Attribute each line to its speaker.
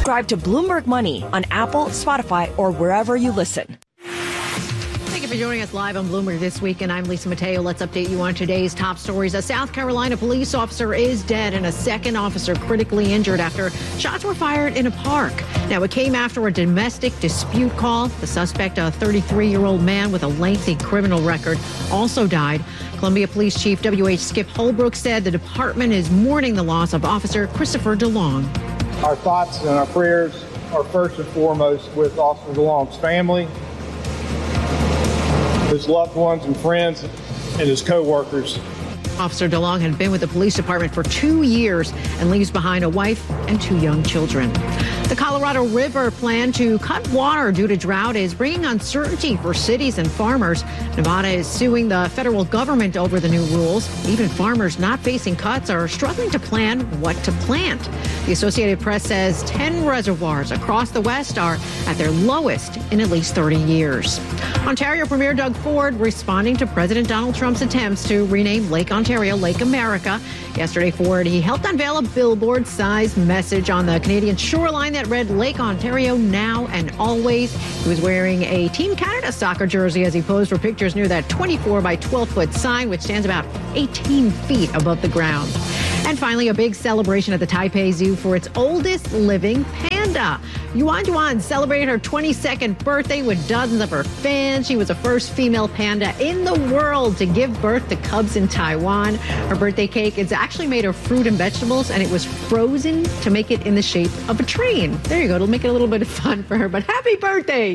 Speaker 1: Subscribe to Bloomberg Money on Apple, Spotify, or wherever you listen.
Speaker 2: Thank you for joining us live on Bloomberg This Week, and I'm Lisa Mateo. Let's update you on today's top stories. A South Carolina police officer is dead and a second officer critically injured after shots were fired in a park. Now, it came after a domestic dispute call. The suspect, a 33-year-old man with a lengthy criminal record, also died. Columbia Police Chief W.H. Skip Holbrook said the department is mourning the loss of Officer Christopher DeLong.
Speaker 3: Our thoughts and our prayers are first and foremost with Officer DeLong's family, his loved ones and friends, and his co-workers.
Speaker 2: Officer DeLong had been with the police department for 2 years and leaves behind a wife and 2 young children. The Colorado River plan to cut water due to drought is bringing uncertainty for cities and farmers. Nevada is suing the federal government over the new rules. Even farmers not facing cuts are struggling to plan what to plant. The Associated Press says 10 reservoirs across the West are at their lowest in at least 30 years. Ontario Premier Doug Ford responding to President Donald Trump's attempts to rename Lake Ontario Lake America. Yesterday, Ford, he helped unveil a billboard-sized message on the Canadian shoreline that read Lake Ontario now and always. He was wearing a Team Canada soccer jersey as he posed for pictures near that 24 by 12-foot sign, which stands about 18 feet above the ground. And finally, a big celebration at the Taipei Zoo for its oldest living panda. Yuan Yuan celebrated her 22nd birthday with dozens of her fans. She was the first female panda in the world to give birth to cubs in Taiwan. Her birthday cake is actually made of fruit and vegetables, and it was frozen to make it in the shape of a train. There you go. It'll make it a little bit of fun for her, but happy birthday!